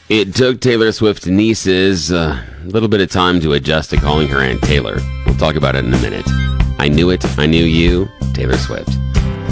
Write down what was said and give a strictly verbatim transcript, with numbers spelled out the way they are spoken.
It took Taylor Swift's nieces uh, a little bit of time to adjust to calling her Aunt Taylor. We'll talk about it in a minute. I Knew It, I Knew You, Taylor Swift.